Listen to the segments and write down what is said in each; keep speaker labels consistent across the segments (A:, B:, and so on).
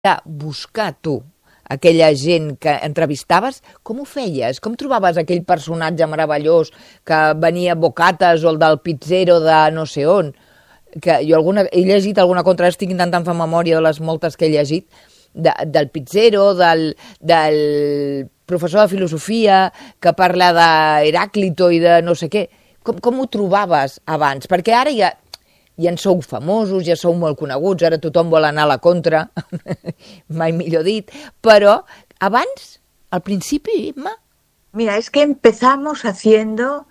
A: de buscar tu aquella gent que entrevistaves, com ho feies? Com trobaves aquell personatge meravellós que venia Bocatas o el del pizzero de no sé on? Que jo he llegit alguna contra, estic intentant fer memòria de les moltes que he llegit, del pizzero, del professor de filosofia que parla d'Heràclito i de no sé què. Com ho trobaves abans? Perquè ara ja en sou famosos, ja sou molt coneguts, ara tothom vol anar a la contra, mai millor dit, però abans, al principi, Imma...
B: Mira, es que empezamos haciendo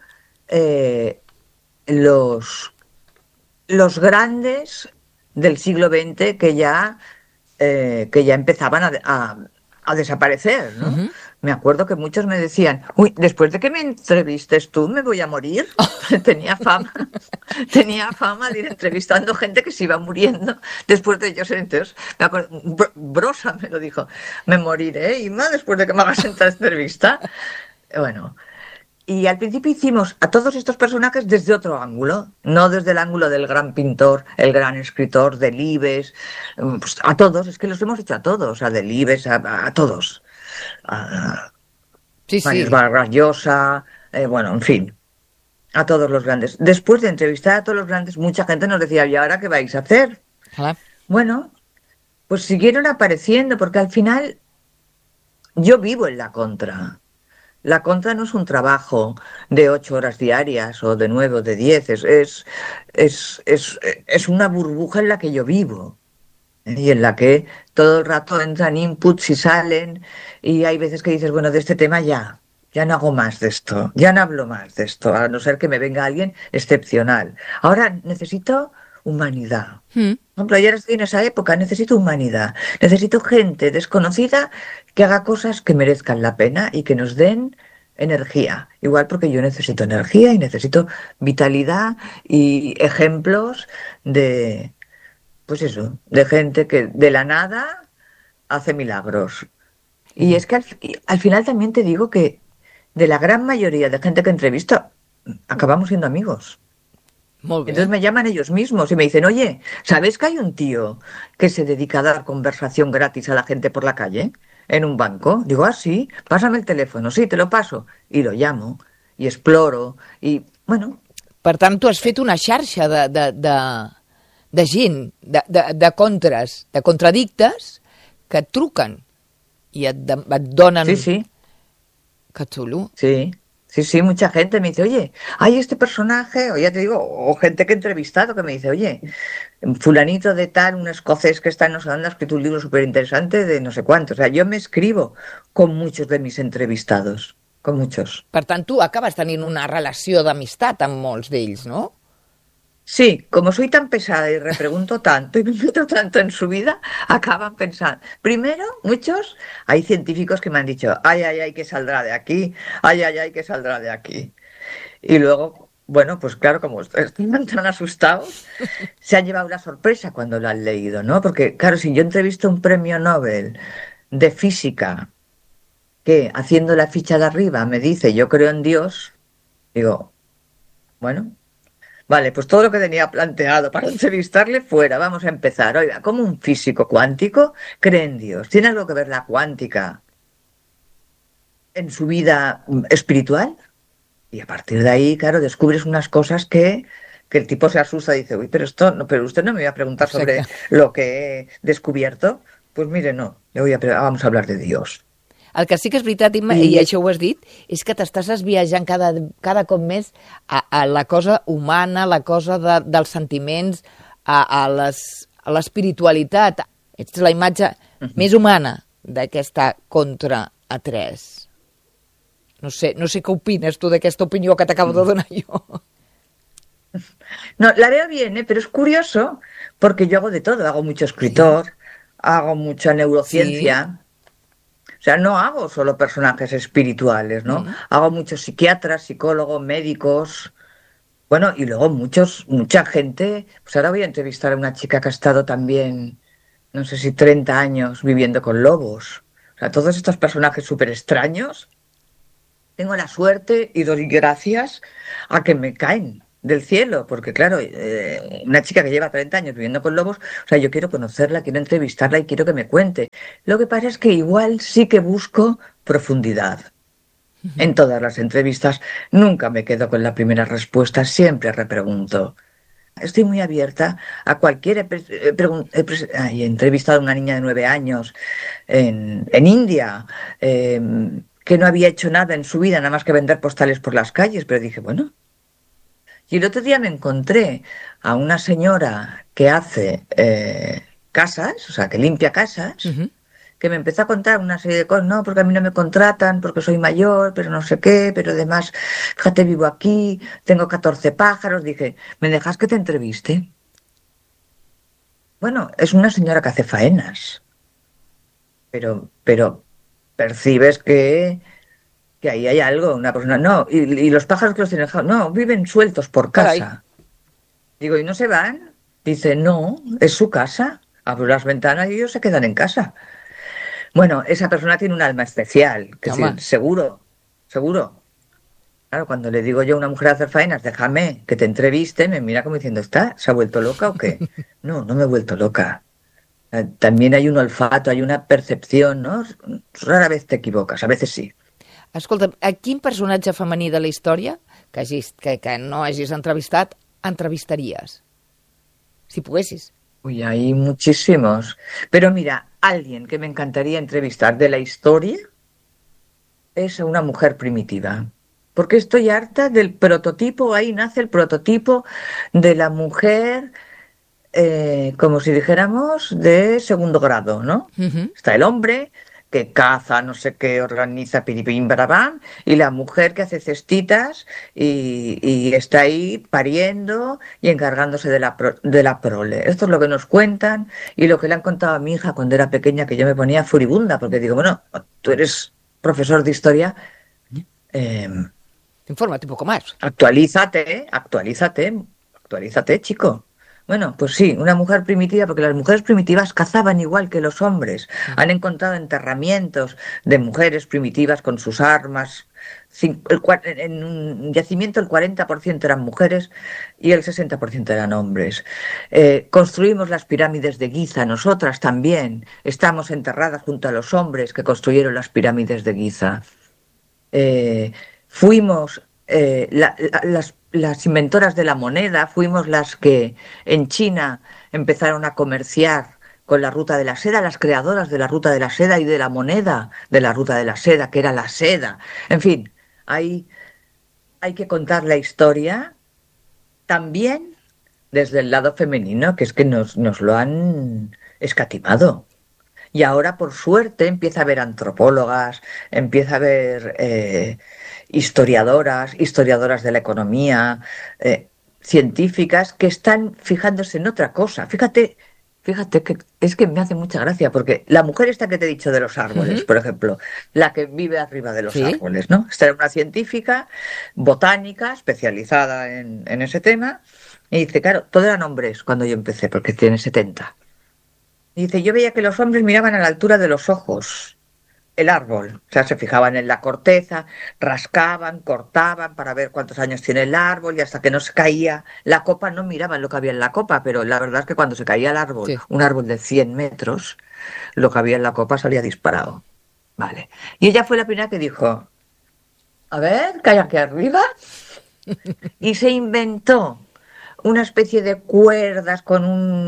B: los grandes del siglo XX que ya empezaban a desaparecer, ¿no? Uh-huh. Me acuerdo que muchos me decían, uy, después de que me entrevistes tú, me voy a morir. Tenía fama de ir entrevistando gente que se iba muriendo después de ellos. Entonces, me acuerdo, Brosa me lo dijo, me moriré, Inma, después de que me hagas esta entrevista. Bueno, y al principio hicimos a todos estos personajes desde otro ángulo, no desde el ángulo del gran pintor, el gran escritor, Delibes, pues a todos, es que los hemos hecho a todos, a Delibes, a todos.
A: Sí, sí.
B: Vargas Llosa, bueno, en fin, a todos los grandes. Después de entrevistar a todos los grandes, mucha gente nos decía, ¿y ahora qué vais a hacer?
A: Hola.
B: Bueno, pues siguieron apareciendo, porque al final yo vivo en la contra. La contra no es un trabajo de 8 horas diarias o de 9 o de 10, es una burbuja en la que yo vivo. Y en la que todo el rato entran inputs y salen, y hay veces que dices, bueno, de este tema ya no hago más de esto, ya no hablo más de esto, a no ser que me venga alguien excepcional. Ahora necesito humanidad. Por ejemplo, ayer estoy en esa época, necesito humanidad, necesito gente desconocida que haga cosas que merezcan la pena y que nos den energía. Igual porque yo necesito energía y necesito vitalidad y ejemplos de... Pues eso, de gente que de la nada hace milagros. Y es que al final también te digo que de la gran mayoría de gente que entrevisto, acabamos siendo amigos.
A: Muy bien.
B: Entonces me llaman ellos mismos y me dicen, oye, ¿sabes que hay un tío que se dedica a dar conversación gratis a la gente por la calle? En un banco. Digo, ah, sí, pásame el teléfono, sí, te lo paso. Y lo llamo, y exploro, y bueno.
A: Per tant, tu has fet una xarxa de gent, de contres, de contradictes, que et truquen i et donen...
B: Sí, sí.
A: Que xulo.
B: Sí, mucha gente me dice, oye, hay este personaje, o ya te digo, o gente que he entrevistado que me dice, oye, fulanito de tal, un escocés que está en no sé dónde, ha escrito un libro súper interesante de no sé cuánto. O sea, yo me escribo con muchos de mis entrevistados, con muchos.
A: Per tant, tu acabes tenint una relació d'amistat amb molts d'ells, no?
B: Sí, como soy tan pesada y repregunto tanto y me meto tanto en su vida, acaban pensando. Primero, muchos, hay científicos que me han dicho, ay, que saldrá de aquí, ay, que saldrá de aquí. Y luego, bueno, pues claro, como están tan asustados, se han llevado una sorpresa cuando lo han leído, ¿no? Porque, claro, si yo entrevisto a un premio Nobel de física que, haciendo la ficha de arriba, me dice, yo creo en Dios, digo, bueno... Vale, pues todo lo que tenía planteado para entrevistarle fuera. Vamos a empezar. Oiga, ¿cómo un físico cuántico cree en Dios? ¿Tiene algo que ver la cuántica en su vida espiritual? Y a partir de ahí, claro, descubres unas cosas que el tipo se asusta y dice, uy, pero usted no me iba a preguntar sobre lo que he descubierto. Pues mire, no, vamos a hablar de Dios.
A: El que sí que és veritat, Imma, i això ho has dit, és que t'estàs viatjant cada cop més a la cosa humana, la cosa dels sentiments, a l'espiritualitat. Ets la imatge més humana d'aquesta contra A3. No sé què opines tu d'aquesta opinió que t'acabo de donar jo.
B: No, la veo bien, pero es curioso porque yo hago de todo. Hago mucho escritor, hago mucha neurociencia... Sí. O sea, no hago solo personajes espirituales, ¿no? Hago muchos psiquiatras, psicólogos, médicos, bueno, y luego mucha gente. Pues ahora voy a entrevistar a una chica que ha estado también, no sé si 30 años viviendo con lobos. O sea, todos estos personajes súper extraños, tengo la suerte y doy gracias a que me caen del cielo, porque claro, una chica que lleva 30 años viviendo con lobos, o sea, yo quiero conocerla, quiero entrevistarla y quiero que me cuente. Lo que pasa es que igual sí que busco profundidad. En todas las entrevistas nunca me quedo con la primera respuesta, siempre repregunto. Estoy muy abierta a cualquier... He entrevistado a una niña de 9 años en India, que no había hecho nada en su vida, nada más que vender postales por las calles, pero dije, bueno. Y el otro día me encontré a una señora que hace casas, o sea, que limpia casas,
A: Ujú.
B: que me empezó a contar una serie de cosas, no, porque a mí no me contratan, porque soy mayor, pero no sé qué, pero además, fíjate, vivo aquí, tengo 14 pájaros, dije, ¿me dejas que te entreviste? Bueno, es una señora que hace faenas, pero percibes que ahí hay algo, una persona, no, y los pájaros que los tienen, no, viven sueltos por
A: Carai.
B: casa. Digo, ¿y no se van? Dice, no, es su casa. Abro las ventanas y ellos se quedan en casa. Bueno, esa persona tiene un alma especial, que es
A: Home,
B: decir, seguro, seguro. Claro, cuando le digo yo a una mujer a hacer faenas, déjame que te entreviste, me mira como diciendo, ¿está? ¿Se ha vuelto loca o qué? No, no me he vuelto loca. También hay un olfato, hay una percepción, ¿no? Rara vez te equivocas, a veces sí.
A: escolta, a quin personatge femení de la història que no hagis entrevistat, entrevistaries, si poguessis?
B: Uy, hay muchísimos. Pero mira, alguien que me encantaría entrevistar de la historia es una mujer primitiva. Porque estoy harta del prototipo, ahí nace el prototipo de la mujer, como si dijéramos, de segundo grado, ¿no?
A: Mhm.
B: Está el hombre que caza, no sé qué, organiza piripim barabam, y la mujer que hace cestitas y está ahí pariendo y encargándose de la prole. Esto es lo que nos cuentan y lo que le han contado a mi hija cuando era pequeña, que yo me ponía furibunda, porque digo, bueno, tú eres profesor de historia, eh,
A: Infórmate un poco más.
B: actualízate, actualízate, actualízate, chico. Bueno, pues sí, una mujer primitiva, porque las mujeres primitivas cazaban igual que los hombres. Han encontrado enterramientos de mujeres primitivas con sus armas. En un yacimiento el 40% eran mujeres y el 60% eran hombres. Construimos las pirámides de Giza, nosotras también. Estamos enterradas junto a los hombres que construyeron las pirámides de Giza. Fuimos las inventoras de la moneda, fuimos las que en China empezaron a comerciar con la ruta de la seda, las creadoras de la ruta de la seda y de la moneda de la ruta de la seda, que era la seda. En fin, hay que contar la historia también desde el lado femenino, que es que nos lo han escatimado. Y ahora, por suerte, empieza a haber antropólogas, empieza a haber historiadoras, historiadoras de la economía, científicas que están fijándose en otra cosa. Fíjate que es que me hace mucha gracia, porque la mujer esta que te he dicho de los árboles,
A: Mhm.
B: por ejemplo, la que vive arriba de los
A: Sí.
B: árboles, ¿no? Esta era una científica botánica especializada en ese tema, y dice, claro, todo eran hombres cuando yo empecé, porque tiene 70. Dice, yo veía que los hombres miraban a la altura de los ojos el árbol, o sea, se fijaban en la corteza, rascaban, cortaban para ver cuántos años tiene el árbol y hasta que no se caía la copa no miraban lo que había en la copa, pero la verdad es que cuando se caía el árbol,
A: Sí.
B: un árbol de 100 metros, lo que había en la copa salía disparado. Vale. Y ella fue la primera que dijo, a ver, ¿qué hay aquí arriba? Y se inventó una especie de cuerdas con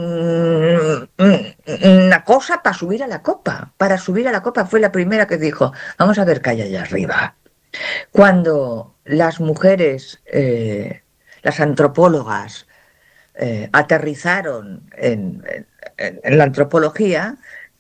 B: una cosa para subir a la copa. Para subir a la copa fue la primera que dijo, vamos a ver qué hay allá arriba. Cuando las mujeres, las antropólogas, aterrizaron en la antropología,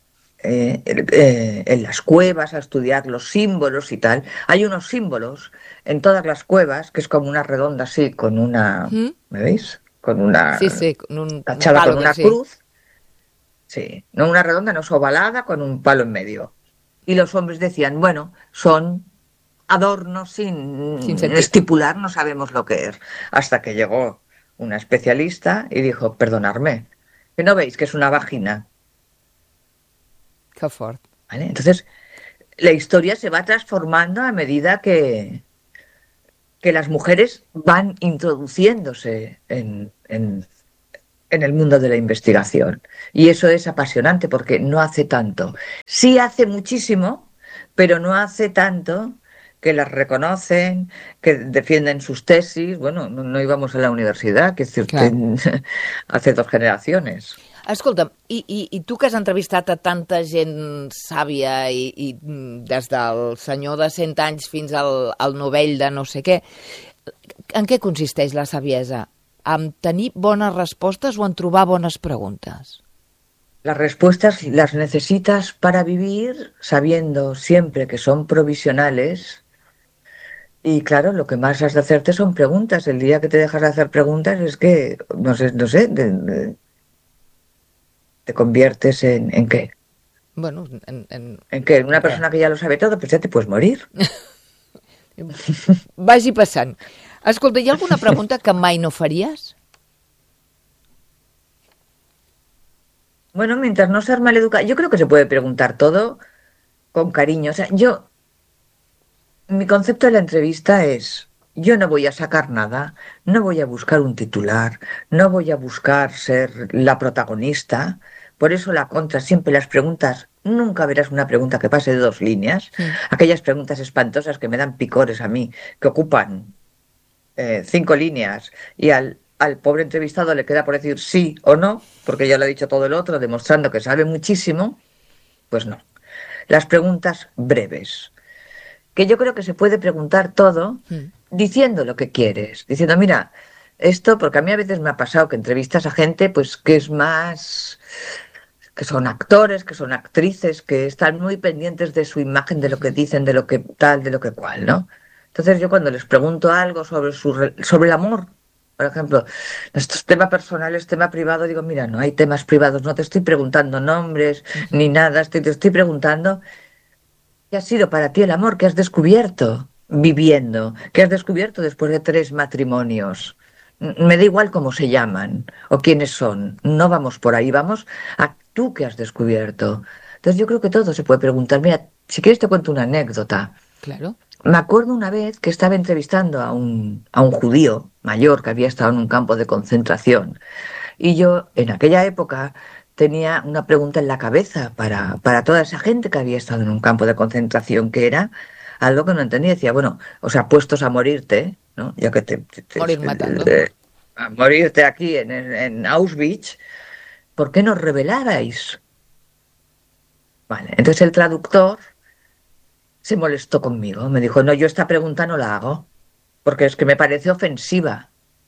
B: en las cuevas a estudiar los símbolos y tal. Hay unos símbolos en todas las cuevas que es como una redonda así, con una,
A: Mhm.
B: ¿me veis? Con una
A: Sí, sí, con un
B: tachada con
A: palo,
B: una
A: sí.
B: cruz, sí, no una redonda, no es ovalada, con un palo en medio. Y los hombres decían, bueno, son adornos
A: Sin
B: sin
A: sentit.
B: estipular, no sabemos lo que es. Hasta que llegó una especialista y dijo, perdonadme, que no veis que es una vagina.
A: Que fort.
B: ¿Vale? Entonces, la historia se va transformando a medida que las mujeres van introduciéndose en el mundo de la investigación. Y eso es apasionante porque no hace tanto. Sí hace muchísimo, pero no hace tanto, que las reconocen, que defienden sus tesis. Bueno, no íbamos a la universidad, que es decir, hace 2 generaciones.
A: Escolta'm, i tu que has entrevistat a tanta gent sàvia i des del senyor de 100 anys fins al novell de no sé què, en què consisteix la saviesa? En tenir bones respostes o en trobar bones preguntes?
B: Las respuestas las necesitas para vivir sabiendo siempre que son provisionales. Y claro, lo que más has de hacerte son preguntas. El día que te dejas de hacer preguntas es que, no sé, te conviertes en ¿qué?
A: Bueno,
B: ¿En qué? Una persona que ya lo sabe todo, pues ya te puedes morir.
A: Vagi passant. Escolta, hi ha alguna pregunta que mai no faries?
B: Bueno, mientras no seas maleducado, yo creo que se puede preguntar todo con cariño. O sea, mi concepto de la entrevista es, yo no voy a sacar nada, no voy a buscar un titular, no voy a buscar ser la protagonista. Por eso la contra, siempre las preguntas, nunca verás una pregunta que pase de 2 líneas. Aquellas preguntas espantosas que me dan picores a mí, que ocupan 5 líneas y al pobre entrevistado le queda por decir sí o no, porque ya lo ha dicho todo el otro, demostrando que sabe muchísimo. Pues no. Las preguntas breves, que yo creo que se puede preguntar todo diciendo lo que quieres, diciendo, mira, esto, porque a mí a veces me ha pasado que entrevistas a gente pues que es más, que son actores, que son actrices, que están muy pendientes de su imagen, de lo que dicen, de lo que tal, de lo que cual, ¿no? Entonces yo cuando les pregunto algo sobre el amor, por ejemplo, estos temas personales, tema privado, digo, mira, no hay temas privados, no te estoy preguntando nombres ni nada, te estoy preguntando ¿qué ha sido para ti el amor? ¿Qué has descubierto viviendo? ¿Qué has descubierto después de 3 matrimonios? Me da igual cómo se llaman o quiénes son. No vamos por ahí, vamos a tú qué has descubierto. Entonces yo creo que todo se puede preguntar. Mira, si quieres te cuento una anécdota.
A: Claro.
B: Me acuerdo una vez que estaba entrevistando a un judío mayor que había estado en un campo de concentración. Y yo, en aquella época, tenía una pregunta en la cabeza para toda esa gente que había estado en un campo de concentración, que era algo que no entendía. Decía, bueno, o sea, puestos a morirte, ¿no? Ya que
A: morir matando.
B: A morirte aquí en Auschwitz, ¿por qué no revelabais? Vale, entonces el traductor se molestó conmigo. Me dijo, no, yo esta pregunta no la hago, porque es que me parece ofensiva.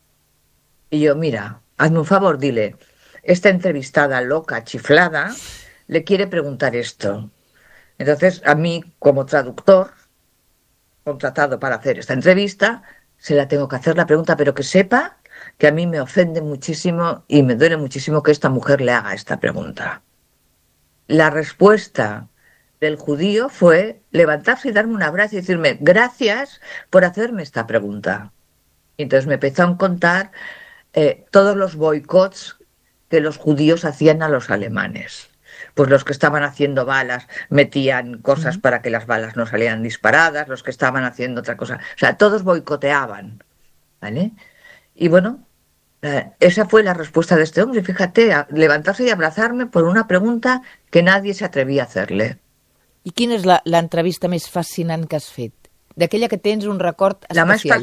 B: Y yo, mira, hazme un favor, dile, esta entrevistada loca, chiflada, le quiere preguntar esto. Entonces, a mí, como traductor, contratado para hacer esta entrevista, se la tengo que hacer la pregunta, pero que sepa que a mí me ofende muchísimo y me duele muchísimo que esta mujer le haga esta pregunta. La respuesta del judío fue levantarse y darme un abrazo y decirme, gracias por hacerme esta pregunta. Y entonces me empezó a contar todos los boicots que los judíos hacían a los alemanes. Pues los que estaban haciendo balas metían cosas para que las balas no salieran disparadas, los que estaban haciendo otra cosa. O sea, todos boicoteaban, ¿vale? Y bueno, esa fue la respuesta de este hombre. Fíjate, levantarse y abrazarme por una pregunta que nadie se atrevía a hacerle.
A: I quina és l'entrevista més fascinant que has fet? D'aquella que tens un record especial.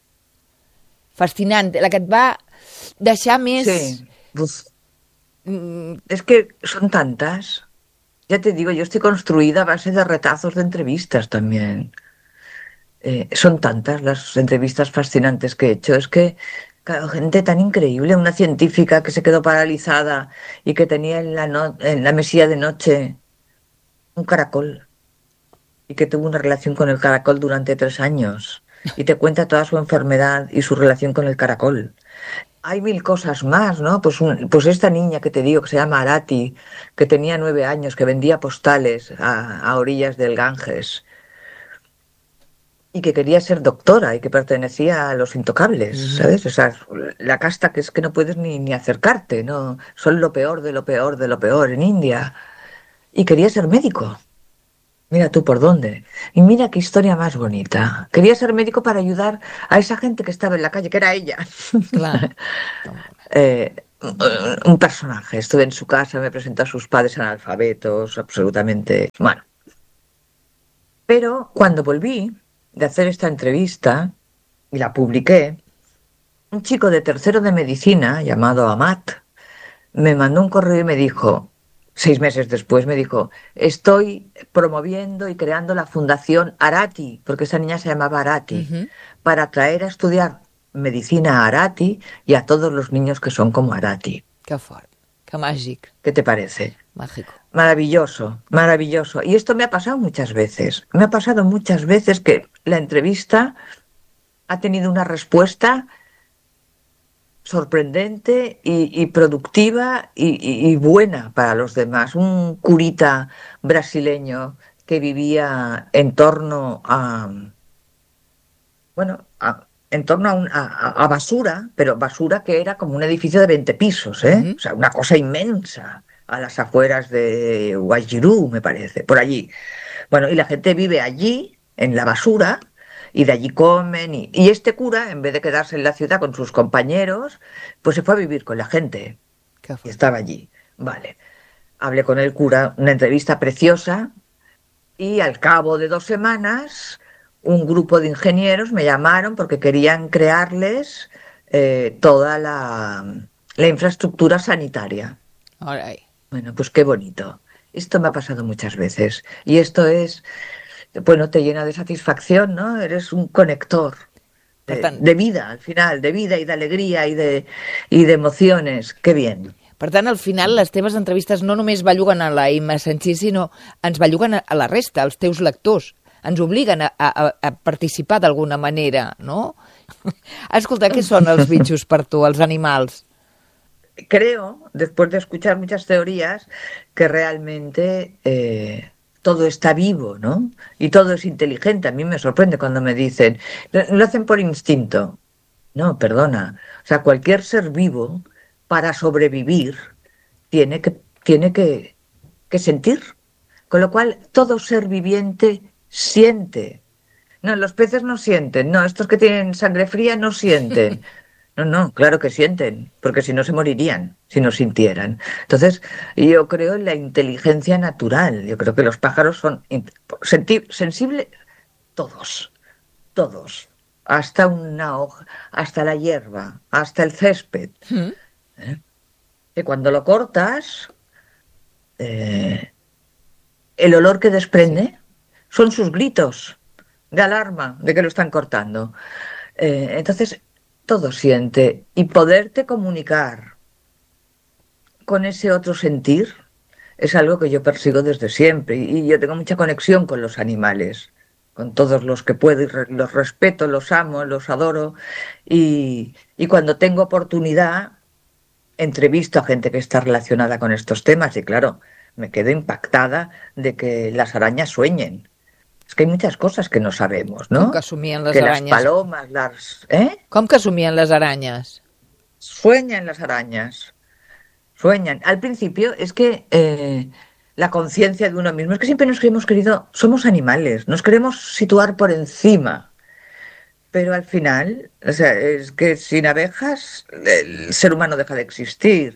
A: Fascinant, la que et va deixar més...
B: Sí. Es que son tantas. Ya te digo, yo estoy construida a base de retazos de entrevistas también. Son tantas las entrevistas fascinantes que he hecho. Es que, claro, gente tan increíble, una científica que se quedó paralizada y que tenía en la mesilla de noche un caracol y que tuvo una relación con el caracol durante 3 años y te cuenta toda su enfermedad y su relación con el caracol. Hay 1000 cosas más, ¿no? Pues esta niña que te digo, que se llama Arati, que tenía 9 años, que vendía postales a orillas del Ganges y que quería ser doctora y que pertenecía a los intocables, ¿sabes? O sea, la casta que es que no puedes ni acercarte, ¿no? Son lo peor de lo peor de lo peor en India. Y quería ser médico. Mira tú por dónde. Y mira qué historia más bonita. Quería ser médico para ayudar a esa gente que estaba en la calle, que era ella.
A: Clar.
B: Eh, un personaje. Estuve en su casa, me presentó a sus padres analfabetos, absolutamente. Bueno, pero cuando volví de hacer esta entrevista y la publiqué, un chico de tercero de medicina llamado Amat me mandó un correo y me dijo, 6 meses después, me dijo, estoy promoviendo y creando la Fundación Arati, porque esa niña se llamaba Arati, para traer a estudiar medicina a Arati y a todos los niños que son como Arati.
A: Que fort, que màgic,
B: ¿Qué te parece?
A: mágico.
B: Maravilloso, maravilloso. Y esto me ha pasado muchas veces. Me ha pasado muchas veces que la entrevista ha tenido una respuesta sorprendente y productiva y buena para los demás. Un curita brasileño que vivía en torno a, bueno, en torno a basura, pero basura que era como un edificio de 20 pisos, ¿eh? O sea, una cosa inmensa, a las afueras de Guajirú, me parece, por allí. Bueno, y la gente vive allí, en la basura, y de allí comen. Y este cura, en vez de quedarse en la ciudad con sus compañeros, pues se fue a vivir con la gente.
A: Que
B: Y
A: fort.
B: estaba allí. Vale. Hablé con el cura, una entrevista preciosa, y al cabo de 2 semanas, un grupo de ingenieros me llamaron porque querían crearles toda la infraestructura sanitaria.
A: Carai.
B: Bueno, pues qué bonito. Esto me ha pasado muchas veces. Y esto es, bueno, te llena de satisfacción, ¿no? Eres un conector
A: Per tant,
B: de vida, al final, de vida y de alegría y de emociones. Qué bien.
A: per tant, al final, les teves entrevistes no només belluguen a la Imma Sanchis, sinó ens belluguen a la resta, als teus lectors. Ens obliguen a participar d'alguna manera, no? Escolta, què són els bitxos per tu, els animals?
B: Creo, después de escuchar muchas teorías, que realmente todo está vivo, ¿no? Y todo es inteligente. A mí me sorprende cuando me dicen, lo hacen por instinto. No, perdona. O sea, cualquier ser vivo, para sobrevivir, tiene que sentir. Con lo cual, todo ser viviente siente. No, los peces no sienten. No, estos que tienen sangre fría no sienten. No, no, claro que sienten, porque si no se morirían, si no sintieran. Entonces, yo creo en la inteligencia natural. Yo creo que los pájaros son sensibles, todos, todos. Hasta una hoja, hasta la hierba, hasta el césped. Que cuando lo cortas, el olor que desprende son sus gritos de alarma de que lo están cortando. Entonces, todo siente. Y poderte comunicar con ese otro sentir es algo que yo persigo desde siempre. Y yo tengo mucha conexión con los animales, con todos los que puedo, y los respeto, los amo, los adoro. Y cuando tengo oportunidad, entrevisto a gente que está relacionada con estos temas y claro, me quedo impactada de que las arañas sueñen. Es que hay muchas cosas que no sabemos,
A: Com
B: ¿no?
A: que somien les
B: Que las
A: aranyes?
B: palomas,
A: Com que somien les aranyes?
B: sueñan las arañas, sueñan. Al principio es que la conciencia de uno mismo, es que siempre nos hemos querido, somos animales, nos queremos situar por encima, pero al final, o sea, es que sin abejas el ser humano deja de existir,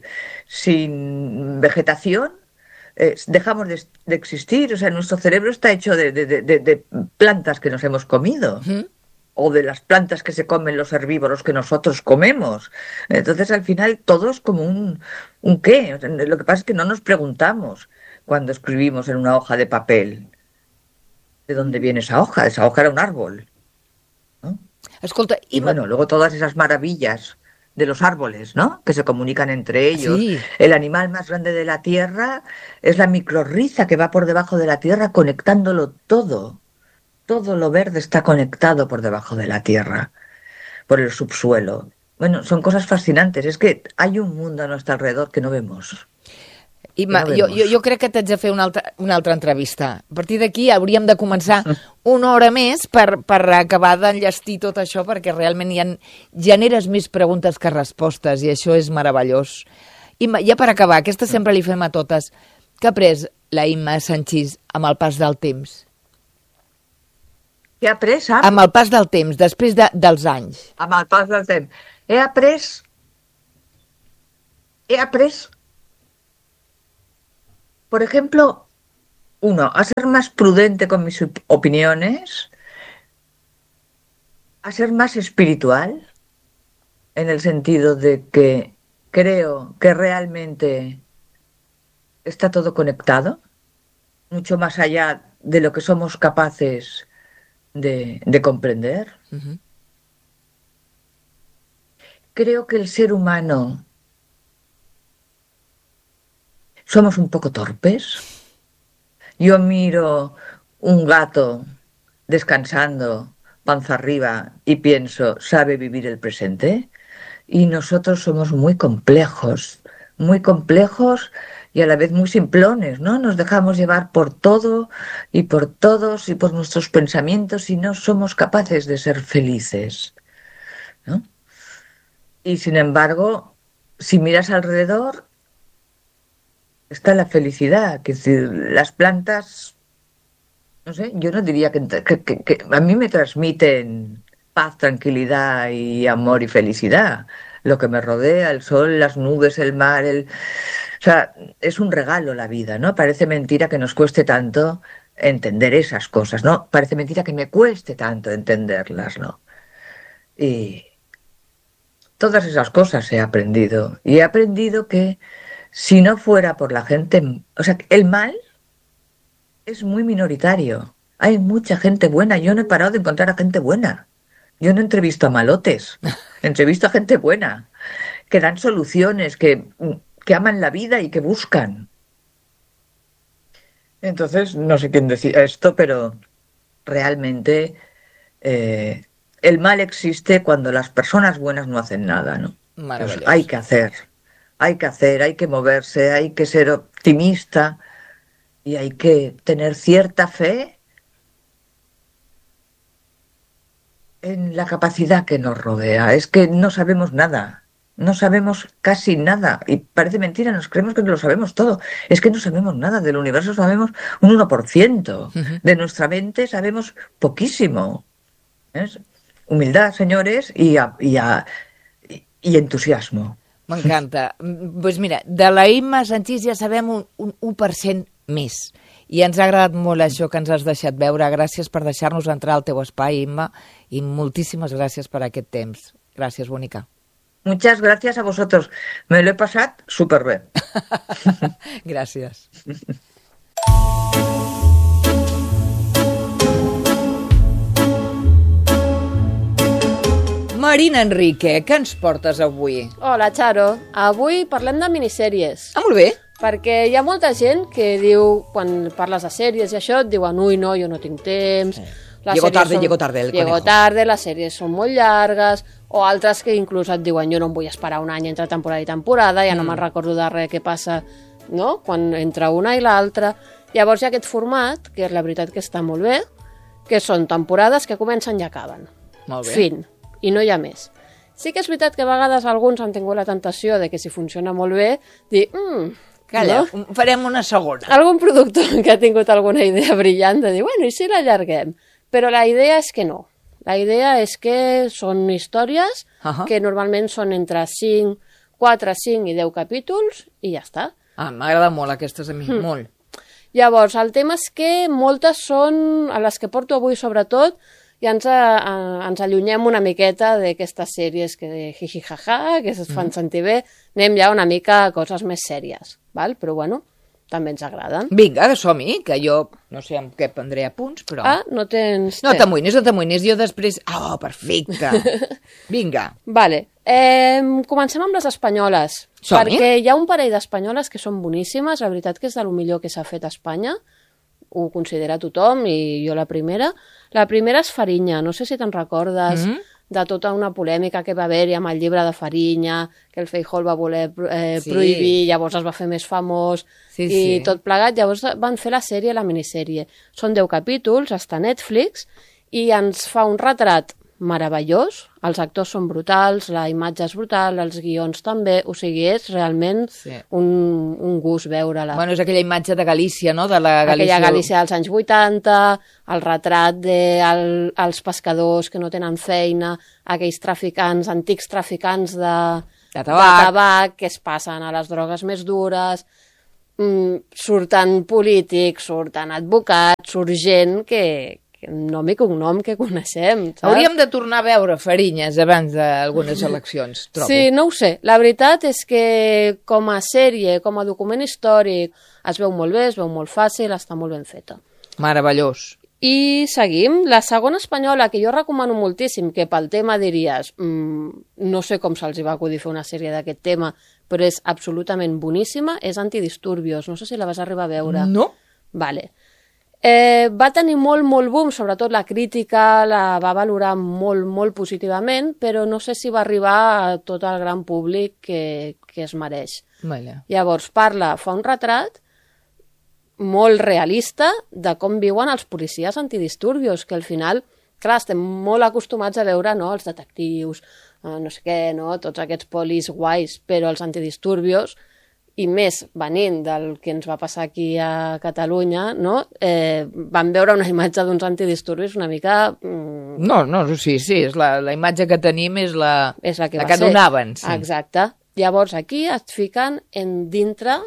B: sin vegetación dejamos de existir, o sea, nuestro cerebro está hecho de plantas que nos hemos comido. O de las plantas que se comen los herbívoros que nosotros comemos. Entonces, al final, todo es como un qué. O sea, lo que pasa es que no nos preguntamos cuando escribimos en una hoja de papel de dónde viene esa hoja. Esa hoja era un árbol, ¿no?
A: Escolta,
B: Y bueno, luego todas esas maravillas de los árboles, ¿no? Que se comunican entre ellos.
A: Sí.
B: El animal más grande de la Tierra es la microrriza que va por debajo de la Tierra conectándolo todo. Todo lo verde está conectado por debajo de la tierra, por el subsuelo. Bueno, son cosas fascinantes. Es que hay un mundo a nuestro alrededor que no vemos.
A: Imma,
B: no vemos.
A: jo crec que t'haig de fer una altra entrevista. A partir d'aquí hauríem de començar una hora més per acabar d'enllestir tot això, perquè realment generes més preguntes que respostes, i això és meravellós. Imma, ja per acabar, aquesta sempre li fem a totes. Què ha après la Imma Sanchís amb el pas del temps?
B: Què he après,
A: Amb el pas del temps, després dels anys.
B: Amb el pas del temps. He après, por ejemplo, a ser más prudente con mis opiniones, a ser más espiritual, en el sentido de que creo que realmente está todo conectado, mucho más allá de lo que somos capaces de comprender.
A: Uh-huh.
B: Creo que el ser humano somos un poco torpes. Yo miro un gato descansando, panza arriba, y pienso, ¿sabe vivir el presente? Y nosotros somos muy complejos y a la vez muy simplones, ¿no? Nos dejamos llevar por todo y por todos y por nuestros pensamientos y no somos capaces de ser felices, ¿no? Y sin embargo, si miras alrededor, está la felicidad, que es decir, las plantas, no sé, yo no diría que a mí me transmiten paz, tranquilidad y amor y felicidad. Lo que me rodea, el sol, las nubes, el mar, o sea, es un regalo la vida, ¿no? Parece mentira que nos cueste tanto entender esas cosas, ¿no? Parece mentira que me cueste tanto entenderlas, ¿no? Y todas esas cosas he aprendido. Y he aprendido que si no fuera por la gente, o sea, el mal es muy minoritario. Hay mucha gente buena. Yo no he parado de encontrar a gente buena. Yo no entrevisto a malotes. Entrevisto a gente buena, que dan soluciones, que aman la vida y que buscan. Entonces, no sé quién decía esto, pero realmente el mal existe cuando las personas buenas no hacen nada, ¿no?
A: Maravilloso.
B: Entonces, hay que moverse, hay que ser optimista y hay que tener cierta fe en la capacidad que nos rodea. Es que no sabemos nada. No sabemos casi nada. Y parece mentira, nos creemos que lo sabemos todo. Es que no sabemos nada. Del universo sabemos un 1%. Uh-huh. De nuestra mente sabemos poquísimo. ¿Es? Humildad, señores, y entusiasmo.
A: M'encanta. Doncs mira, de la Imma Sanchís ja sabem un 1% més. I ens ha agradat molt això que ens has deixat veure. Gràcies per deixar-nos entrar al teu espai, Imma, i moltíssimes gràcies per aquest temps. Gràcies, bonica.
B: Muchas gracias a vosotros. Me lo he pasado súper bien.
A: Gràcies. Marina Enrique, què ens portes avui?
C: Hola, Charo. Avui parlem de minissèries.
A: Ah, molt bé.
C: Perquè hi ha molta gent que diu, quan parles de sèries i això, et diuen, ui, no, jo no tinc temps.
A: Llego tarde, el
C: Llego tarde, les sèries són molt llargues, o altres que inclús et diuen, jo no em vull esperar un any entre temporada i temporada, ja no me'n recordo de res què passa, no?, quan entre una i l'altra. Llavors hi ha aquest format, que és la veritat que està molt bé, que són temporades que comencen i acaben.
A: Molt bé.
C: Fin. I no hi ha més. Sí que és veritat que a vegades alguns han tingut la tentació de que si funciona molt bé, dir,
A: calla,
C: no?
A: Farem una segona.
C: Algun productor que ha tingut alguna idea brillant de dir, bueno, i si l'allarguem? Però la idea és que no. La idea és que són històries que normalment són entre 4, 5 i 10 capítols i ja està.
A: Ah, m'agrada molt aquestes a mi, molt.
C: Llavors, el tema és que moltes són, a les que porto avui sobretot, ja ens allunyem una miqueta d'aquestes sèries que jiji-jaja, que es fan sentir bé, anem ja una mica a coses més sèries, val? Però bueno, també ens agraden.
A: Vinga, som-hi, que jo no sé amb què prendré apunts, però...
C: Ah, no tens...
A: No t'amoïnis, jo després... Oh, perfecte! Vinga.
C: Vale, comencem amb les espanyoles, perquè hi ha un parell d'espanyoles que són boníssimes, la veritat que és de lo millor que s'ha fet a Espanya, ho considera tothom, i jo la primera. La primera és Fariña, no sé si te'n recordes de tota una polèmica que va haver-hi amb el llibre de Fariña, que el Feijóo el va voler prohibir, llavors es va fer més famós, i tot plegat, llavors van fer la sèrie, la minissèrie. Són 10 capítols, està a Netflix, i ens fa un retrat meravellós, els actors són brutals, la imatge és brutal, els guions també, o sigui, és realment un gust veure-la.
A: Bueno, és aquella imatge de Galícia, no? De la Galícia...
C: Aquella Galícia dels anys 80, el retrat dels pescadors que no tenen feina, aquells traficants, antics traficants de tabac, que es passen a les drogues més dures, surten polítics, surten advocats, surt gent que nom i cognom que coneixem, saps?
A: Hauríem de tornar a veure Farinyes abans d'algunes eleccions, trobo.
C: Sí, no ho sé. La veritat és que com a sèrie, com a document històric, es veu molt bé, es veu molt fàcil, està molt ben feta.
A: Meravellós.
C: I seguim. La segona espanyola, que jo recomano moltíssim, que pel tema diries, no sé com se'ls va acudir fer una sèrie d'aquest tema, però és absolutament boníssima, és Antidisturbios. No sé si la vas arribar a veure.
A: No.
C: Vale. Va tenir molt boom, sobretot la crítica la va valorar molt positivament, però no sé si va arribar a tot el gran públic que es mereix.
A: Vale.
C: Llavors fa un retrat molt realista de com viuen els policies antidisturbios, que al final, clar, estem molt acostumats a veure, no?, els detectius, no sé què, no?, tots aquests polis guais, però els antidisturbios, i més venint del que ens va passar aquí a Catalunya, no? Vam veure una imatge d'uns antidisturbis una mica...
A: No, sí, és la imatge que tenim és la que donaven. Sí.
C: Exacte. Llavors aquí es fiquen dintre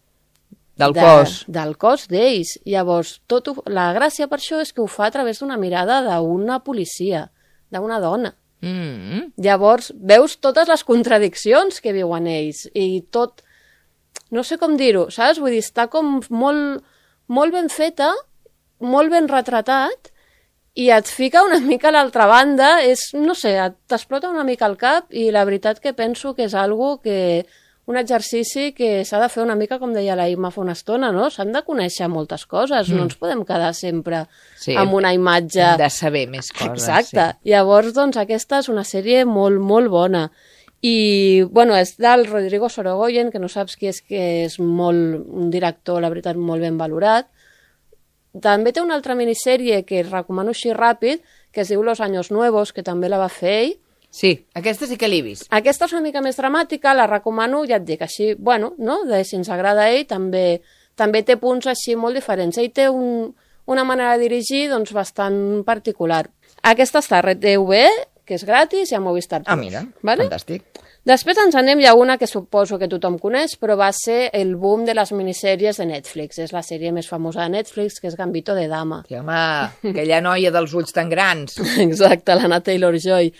C: del cos d'ells. Llavors, la gràcia per això és que ho fa a través d'una mirada d'una policia, d'una dona. Llavors, veus totes les contradiccions que viuen ells i tot... No sé com dir-ho, saps? Vull dir, està com molt ben feta, molt ben retratat, i et fica una mica a l'altra banda, no sé, t'explota una mica el cap, i la veritat que penso que és un exercici que s'ha de fer una mica, com deia la Imma fa una estona, no? S'han de conèixer moltes coses, no ens podem quedar sempre amb una imatge...
A: Hem de saber més coses.
C: Exacte. Sí. Llavors, doncs, aquesta és una sèrie molt bona. I, bueno, és del Rodrigo Sorogoyen, que no saps qui és, que és un director, la veritat, molt ben valorat. També té una altra minissèrie que recomano així ràpid, que es diu Los Años Nuevos, que també la va fer ell.
A: Sí, aquesta sí que l'he vist.
C: Aquesta és una mica més dramàtica, la recomano, ja et dic, així, bueno, no? Si ens agrada ell, també té punts així molt diferents. Ell té una manera de dirigir, doncs, bastant particular. Aquesta està a RedTV, que és gratis, i a Movistar Plus.
A: Mira,
C: vale?
A: Fantàstic.
C: Després ens anem a una que suposo que tothom coneix, però va ser el boom de les minissèries de Netflix. És la sèrie més famosa de Netflix, que és Gambito de Dama.
A: Sí, home, aquella noia dels ulls tan grans.
C: Exacte, l'Anna Taylor-Joy.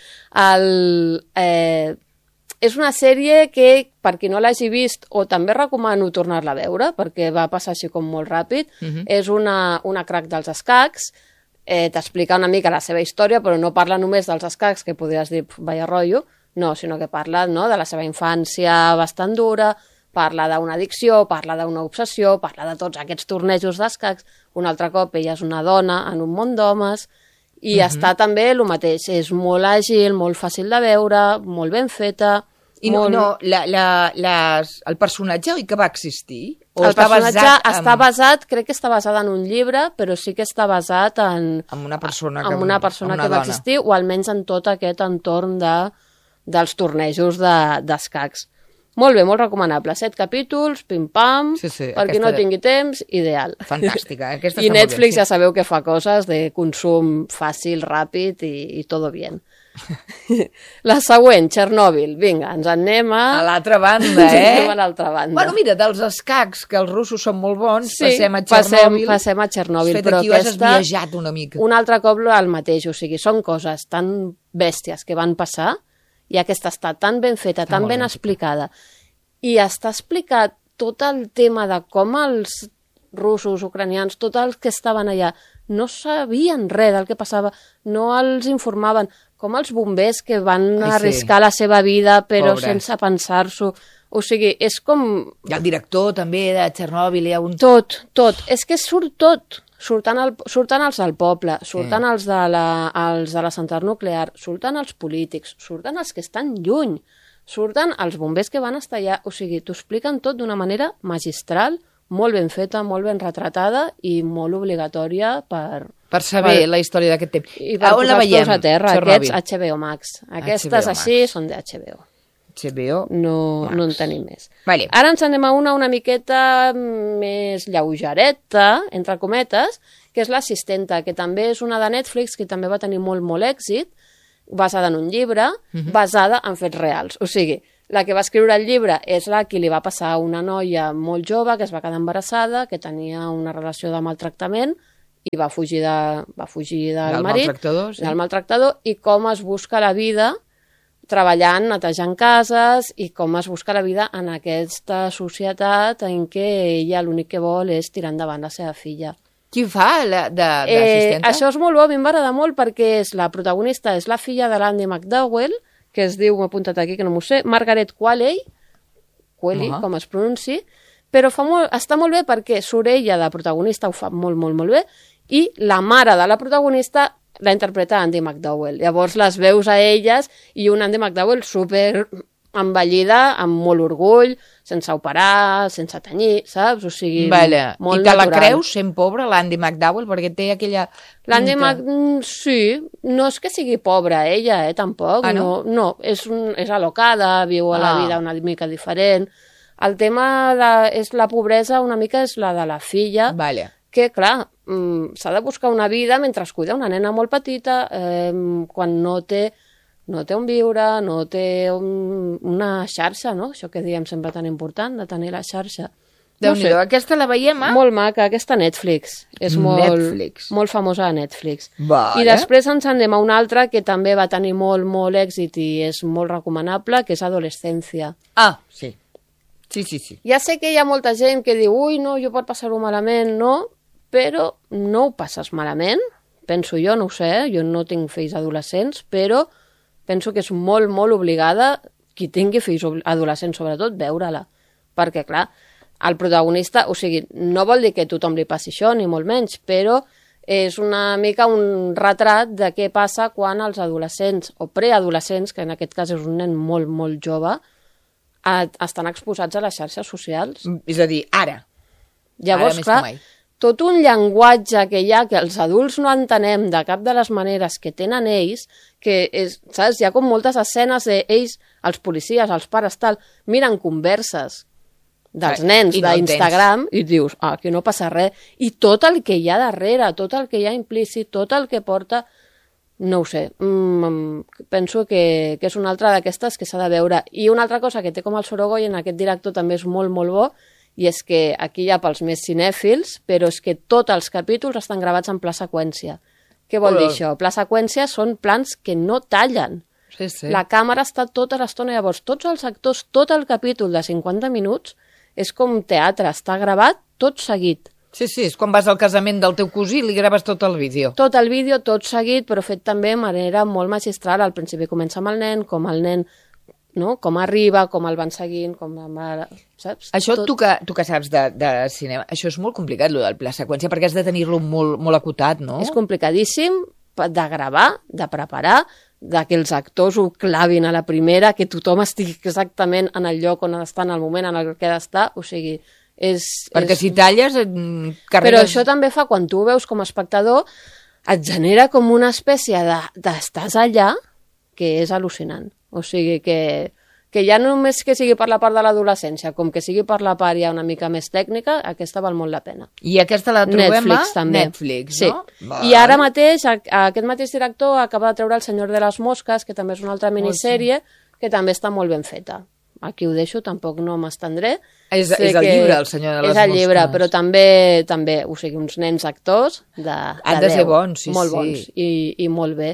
C: És una sèrie que, per qui no l'hagi vist, o també recomano tornar-la a veure, perquè va passar així com molt ràpid, és una crack dels escacs, t'explica una mica la seva història, però no parla només dels escacs, que podries dir, vaya rotllo, no, sinó que parla, no, de la seva infància bastant dura, parla d'una addicció, parla d'una obsessió, parla de tots aquests tornejos d'escacs. Un altre cop ella és una dona en un món d'homes, i està també el mateix, és molt àgil, molt fàcil de veure, molt ben feta.
A: I el personatge, oi que va existir?
C: El personatge crec que està basat en un llibre, però sí que està basat en
A: una persona
C: que va existir, o almenys en tot aquest entorn dels tornejos d'escacs. Molt bé, molt recomanable. 7 capítols, pim-pam, per qui no tingui temps, ideal.
A: Fantàstica.
C: I Netflix ja sabeu que fa coses de consum fàcil, ràpid i todo bien. La següent, Chernobyl. Vinga, ens anem a
A: l'altra banda,
C: a l'altra banda.
A: Bueno, mira, dels escacs, que els russos són molt bons,
C: sí, passem a Chernobyl.
A: Però aquí has viatjat una mica.
C: Un altre cop el mateix, o sigui, són coses tan bèsties que van passar, i aquesta està tan ben feta, tan ben explicada, i està explicat tot el tema de com els russos, ucranians, tots els que estaven allà, no sabien res del que passava, no els informaven, com els bombers que van arriscar la seva vida, però sense pensar-s'ho. O sigui, és com...
A: I el director també de Chernobyl, hi ha un...
C: Tot. És que surt tot. Surten els del poble, surten els de la central nuclear, surten els polítics, surten els que estan lluny, surten els bombers que van estar allà. O sigui, t'ho expliquen tot d'una manera magistral, molt ben feta, molt ben retratada i molt obligatòria
A: per saber la història d'aquest temps.
C: I per
A: on la
C: posar els
A: veiem?
C: peus a terra,
A: Sor
C: aquests
A: Rovi?
C: HBO Max. Aquestes
A: HBO
C: així
A: Max.
C: són de HBO.
A: HBO
C: No en tenim més.
A: Vale.
C: Ara ens anem a una miqueta més lleugereta, entre cometes, que és l'Assistenta, que també és una de Netflix, que també va tenir molt èxit, basada en un llibre, basada en fets reals. O sigui, la que va escriure el llibre és la que li va passar a una noia molt jove que es va quedar embarassada, que tenia una relació de maltractament i va fugir del marit,
A: maltractador, sí.
C: del maltractador, i com es busca la vida treballant, netejant cases, i com es busca la vida en aquesta societat en què ella l'únic que vol és tirar endavant la seva filla.
A: Qui fa d'assistenta?
C: Això és molt bo, a mi m'agrada molt perquè la protagonista és la filla de l'Andy McDowell, que es diu, m'he apuntat aquí que no m'ho sé, Margaret Qualley, com es pronunci, però està molt bé perquè surt ella de protagonista, ho fa molt bé, i la mare de la protagonista la interpreta Andy McDowell. Llavors les veus a elles i un Andy McDowell super envellida, amb molt orgull, sense operar, sense tenyir, saps? O sigui, molt natural. I te la creus sent pobra, l'Andy McDowell, perquè té aquella... Sí, no és que sigui pobra ella, tampoc.
A: Ah, no?
C: No, és alocada, viu a la vida una mica diferent. El tema és la pobresa una mica és la de la filla, que, clar, s'ha de buscar una vida mentre es cuida una nena molt petita, quan no té on viure, no té una xarxa, no? Això que diem sempre tan important, de tenir la xarxa.
A: Déu-n'hi-do, aquesta la veiem a...
C: Molt maca, aquesta Netflix. És molt famosa a Netflix. I després ens anem a una altra que també va tenir molt èxit i és molt recomanable, que és Adolescència.
A: Ah, sí. Sí.
C: Ja sé que hi ha molta gent que diu ui, no, jo pot passar-ho malament, no, però no ho passes malament, penso jo, no ho sé, jo no tinc fills adolescents, però penso que és molt obligada, qui tingui fills adolescents sobretot, veure-la. Perquè, clar, el protagonista, o sigui, no vol dir que a tothom li passi això, ni molt menys, però és una mica un retrat de què passa quan els adolescents, o preadolescents, que en aquest cas és un nen molt jove, estan exposats a les xarxes socials.
A: És a dir, ara.
C: Llavors, clar, tot un llenguatge que hi ha que els adults no entenem de cap de les maneres que tenen ells, que és, saps, hi ha com moltes escenes d'ells, els policies, els pares, tal, miren converses dels nens d'Instagram i dius, aquí no passa res. I tot el que hi ha darrere, tot el que hi ha implícit, tot el que porta, no ho sé, penso que és una altra d'aquestes que s'ha de veure. I una altra cosa que té com el Sorogoyen, aquest director també és molt bo, i és que aquí hi ha pels més cinèfils, però és que tots els capítols estan gravats en pla seqüència. Què vol dir això? Pla seqüència són plans que no tallen.
A: Sí.
C: La càmera està tota l'estona, llavors tots els actors, tot el capítol de 50 minuts és com teatre, està gravat tot seguit.
A: Sí, és quan vas al casament del teu cosí i li graves tot el vídeo.
C: Tot el vídeo, tot seguit, però fet també de manera molt magistral. Al principi comença amb el nen, com el nen, no? Com arriba, com el van seguint, com va... Saps?
A: Això tu que saps de cinema, això és molt complicat, lo del pla seqüència, perquè has de tenir-lo molt acotat, no?
C: És complicadíssim de gravar, de preparar, que els actors ho clavin a la primera, que tothom estigui exactament en el lloc on està, en el moment en el que ha d'estar, o sigui...
A: Perquè si talles...
C: Però això també fa, quan tu ho veus com a espectador, et genera com una espècie d'estàs allà, que és al·lucinant. O sigui que ja només que sigui per la part de l'adolescència, com que sigui per la part ja una mica més tècnica, aquesta val molt la pena.
A: I aquesta la trobem
C: Netflix, també.
A: Netflix,
C: sí.
A: No?
C: I ara mateix, aquest mateix director acaba de treure El senyor de les mosques, que també és una altra minissèrie, que també està molt ben feta. Aquí ho deixo, tampoc no m'estendré.
A: És el llibre, El senyor de les mosques.
C: És el llibre, però també, o sigui, uns nens actors de 10.
A: Han de ser bons, sí.
C: Molt bons, i molt bé.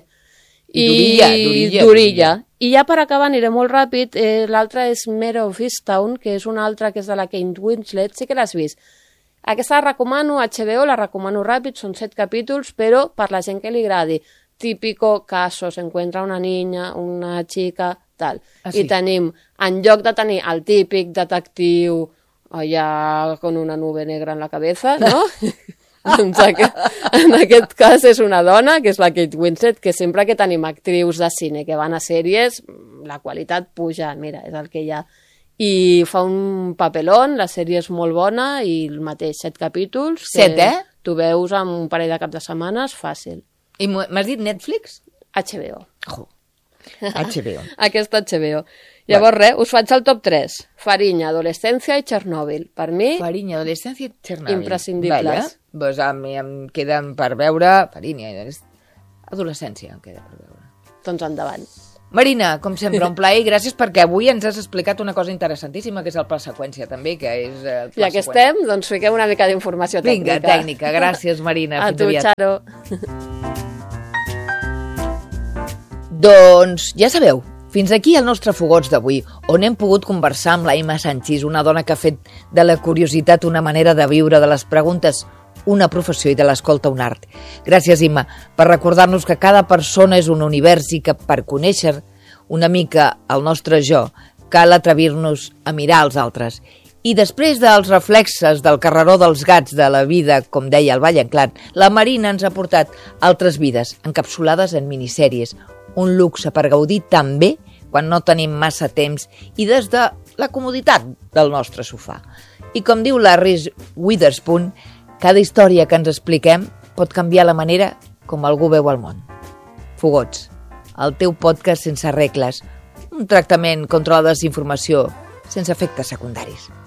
A: I
C: Durilla. I ja per acabar, aniré molt ràpid, l'altra és Mare of Easttown, que és una altra que és de la Kate Winslet, sí que l'has vist. Aquesta la recomano, HBO, la recomano ràpid, són 7 capítols, però per la gent que li agradi. Típico caso, se encuentra una niña, una chica, tal.
A: Sí.
C: I tenim, en lloc de tenir el típic detectiu allà con una nube negra en la cabeza, no? Doncs en aquest cas és una dona, que és la Kate Winslet, que sempre que tenim actrius de cine que van a sèries, la qualitat puja, mira, és el que hi ha. I fa un papelón, la sèrie és molt bona i el mateix, 7 capítols.
A: 7,
C: Tu veus en un parell de cap de setmanes, fàcil.
A: I m'has dit Netflix?
C: HBO.
A: Oh, HBO.
C: Aquesta HBO. Llavors, res, us faig el top 3. Farinya, Adolescència i Chernobyl. Per mi,
A: Farinya, Adolescència i Chernobyl.
C: imprescindibles.
A: Vale. Pues a mi em queden per veure Farinya i Adolescència em queda per veure.
C: Doncs endavant.
A: Marina, com sempre, un plaer i gràcies perquè avui ens has explicat una cosa interessantíssima que és el pla seqüència també, que és el pla
C: Ja que estem, doncs fiquem una mica d'informació tècnica.
A: Vinga, tècnica. Gràcies, Marina.
C: A
A: Fins
C: tu,
A: aviat.
C: Charo.
A: Doncs ja sabeu, fins aquí el nostre Fogots d'avui, on hem pogut conversar amb la Imma Sanchis, una dona que ha fet de la curiositat una manera de viure, de les preguntes una professió i de l'escolta un art. Gràcies, Imma, per recordar-nos que cada persona és un univers i que per conèixer una mica el nostre jo cal atrevir-nos a mirar els altres. I després dels reflexes del carreró dels gats de la vida, com deia el Valle Inclán, la Marina ens ha portat altres vides, encapsulades en minissèries, un luxe per gaudir també quan no tenim massa temps i des de la comoditat del nostre sofà. I com diu la Reese Witherspoon, cada història que ens expliquem pot canviar la manera com algú veu el món. Fogots, el teu podcast sense regles, un tractament contra la desinformació sense efectes secundaris.